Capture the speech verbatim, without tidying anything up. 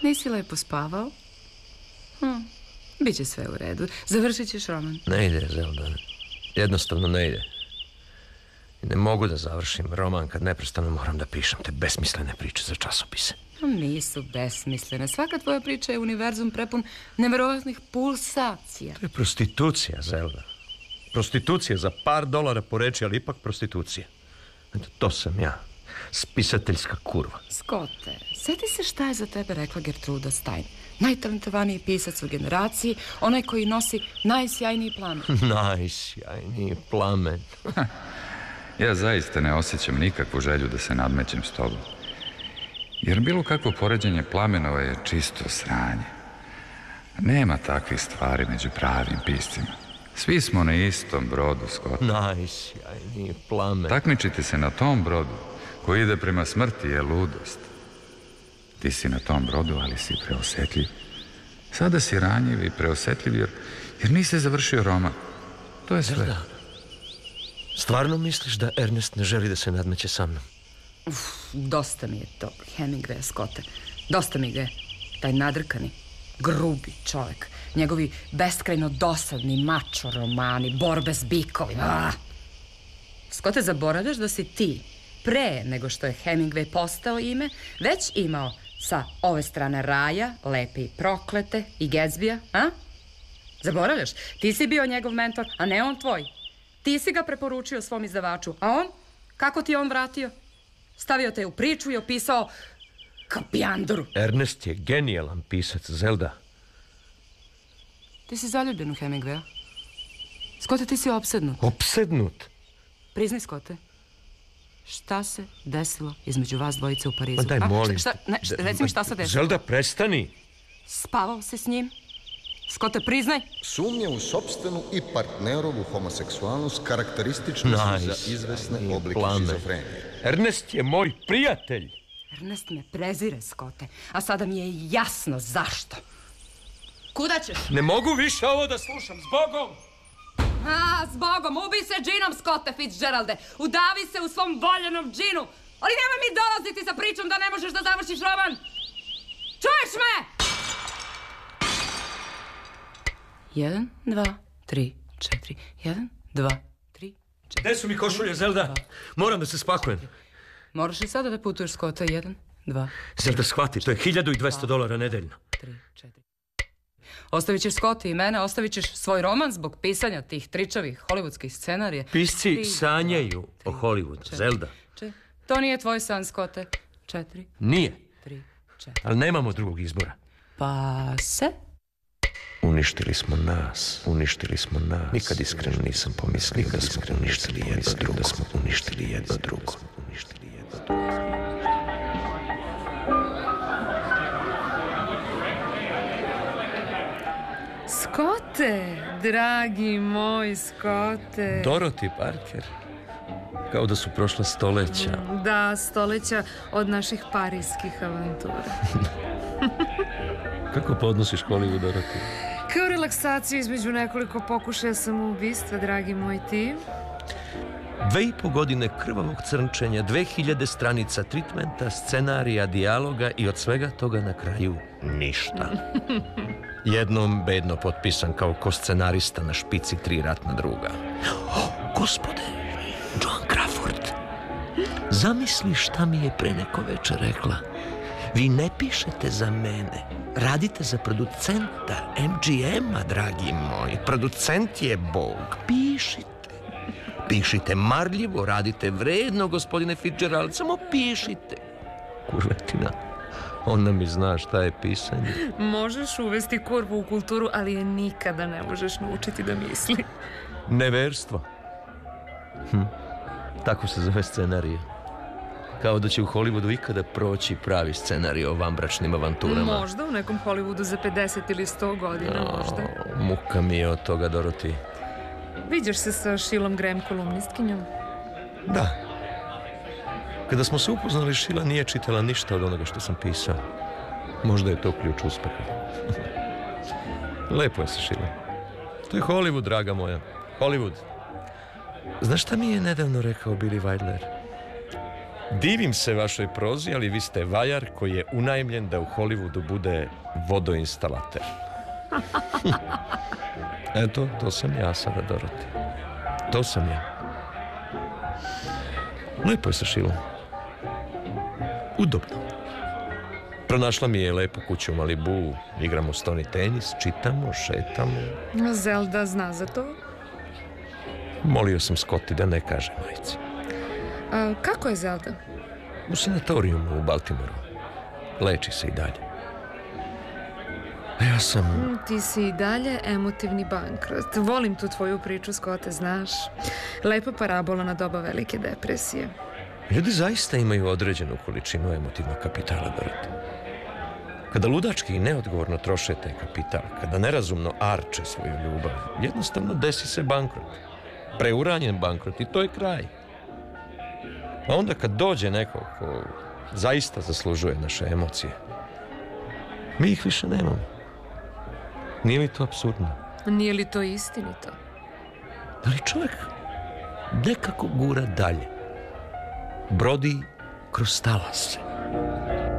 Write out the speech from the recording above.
Nisi lepo spavao? Hm. Biće sve u redu. Završit ćeš roman. Ne ide, Zelda. Jednostavno ne ide. Ne mogu da završim roman kad neprestano moram da pišem te besmislene priče za časopise. Nisu besmislene. Svaka tvoja priča je univerzum prepun neverovatnih pulsacija. To je prostitucija, Zelda. Prostitucija za par dolara po reči, ali ipak prostitucija. Eto, to sam ja. Spisateljska kurva. Scotte, sjeti se šta je za tebe rekla Gertruda Stein. Najtalentovaniji pisac u generaciji, onaj koji nosi najsjajniji plamen. Najsjajniji plamen. Ja zaista ne osjećam nikakvu želju da se nadmećem s tobom. Jer bilo kakvo poređenje plamenova je čisto sranje. Nema takvih stvari među pravim piscima. Svi smo na istom brodu, Scott. Najsjajniji plamen. Takmičite se na tom brodu koji ide prema smrti je ludost. Ti si na tom brodu, ali si preosetljiv. Sada si ranjiv i preosetljiv jer, jer nisi završio roman. To je sve. Zelda, stvarno misliš da Ernest ne želi da se nadmeće sa mnom? Uf, dosta mi je tog Hemingwaya, Scotte. Dosta mi ga je. Taj nadrkani, grubi čovjek. Njegovi beskrajno dosadni mačo romani, borbe s bikovima. Ah! Scotte, zaboravljaš da si ti, pre nego što je Hemingway postao ime, već imao sa ove strane raja, Lepe i proklete i Gatsbija, a? Zaboravljaš? Ti si bio njegov mentor, a ne on tvoj. Ti si ga preporučio svom izdavaču, a on? Kako ti je on vratio? Stavio te u priču i opisao kapijanduru. Ernest je genijalan pisac, Zelda. Ti si zaljubljen u Hemingwaya. Scotte, ti si opsednut. Opsednut? Priznaj, Scotte. Šta se desilo između vas dvojice u Parizu? Ma daj, molim. Šta, šta, ne, šta, reci mi šta se desilo. Zelda, prestani. Spavao se s njim? Scotte, priznaj. Sumnje u sopstvenu i partnerovu homoseksualnost karakteristične su za izvesne oblike šizofrenije. Ernest je moj prijatelj. Ernest me prezire, Scotte, a sada mi je jasno zašto. Kuda ćeš? Ne mogu više ovo da slušam, zbogom! A, zbogom, ubij se džinom, Scotte Fitzgeralde. Udavi se u svom voljenom džinu. Ali nemoj mi dolaziti sa pričom da ne možeš da završiš roman. Čuješ me? Jedan, dva, tri, četiri. Jedan, dva, tri, četiri. Gde su mi košulje, Zelda? Moram da se spakujem. Moraš i sada da putuješ, Scotte? Jedan, dva. Zelda, shvati, to je hiljadu i dvesta dolara nedeljno. Tri, četiri. Ostavit ćeš Scotte i mene, ostavit ćeš svoj roman zbog pisanja tih tričavih hollywoodskih scenarija. Pisci Tri, sanjaju dva, o Hollywoodu, četiri, Zelda. Četiri. To nije tvoj san, Scotte. Četiri. Nije. Tri, četiri. Ali nemamo drugog izbora. Pa se? Uništili smo nas, uništili smo nas. Nikad iskreno nisam pomislio da smo uništili jedno drugo. Da smo uništili jedno drugo. Uništili jedno drugo. Scotte, dragi moj Scotte. Dorothy Parker. Kao da su prošla stoleća. Da, stoleća od naših parijskih avantura. Kako podnosiš Hollywood, Dorothy? Kao relaksaciju između nekoliko pokušaja samoubistva, dragi moj ti. Dve i po godine krvavog crnčenja, dve hiljade stranica tritmenta, scenarija, dijaloga i od svega toga na kraju ništa. Jednom bedno potpisan kao ko-scenarista na špici tri ratna druga. O, gospode, Joan Crawford, zamisli šta mi je pre neko večer rekla. Vi ne pišete za mene, radite za producenta em dži ema, dragi moji. Producent je Bog, pišite. Pišite marljivo, radite vredno, gospodine Fitzgerald, samo pišite. Kurvetina, ona mi zna šta je pisanje. Možeš uvesti kurvu u kulturu, ali je nikada ne možeš naučiti da misli. Neverstvo. Hm. Tako se zove scenarij. Kao da će u Hollywoodu ikada proći pravi scenarij o vanbračnim avanturama. Možda u nekom Hollywoodu za pedeset ili sto godina, o, možda. Muka mi je od toga, Dorothy. Viđaš se sa Shilom Graham, kolumnistkinjom? Da. Kada smo se upoznali, Sheila nije čitala ništa od onoga što sam pisao. Možda je to ključ uspeha. Lepo je sa Sheila. To je Hollywood, draga moja. Hollywood. Znaš šta mi je nedavno rekao Billy Wilder? Divim se vašoj prozi, ali vi ste vajar koji je unajmljen da u Hollywoodu bude vodoinstalater. Eto, to sam ja sada, Doroti. To sam ja. Lepo je sa Šilom. Udobno. Pronašla mi je lepu kuću u Malibu, igramo stoni tenis, čitamo, šetamo. Zelda zna za to? Molio sam Scotty da ne kaže majici. A, kako je Zelda? U sanatorijumu u Baltimoru. Leči se i dalje. A ja sam... Mm, Ti si i dalje emotivni bankrot. Volim tu tvoju priču, Scotte, znaš. Lepa parabola na doba velike depresije. Ljudi zaista imaju određenu količinu emotivnog kapitala, Doroti. Kada ludački i neodgovorno troše taj kapital, kada nerazumno arče svoju ljubav, jednostavno desi se bankrot. Preuranjen bankrot i to je kraj. A onda kad dođe neko ko zaista zaslužuje naše emocije, mi ih više nemamo. Nije li to apsurdno? Nije li to istinito? Ali čovjek nekako gura dalje. Brodi kroz talase.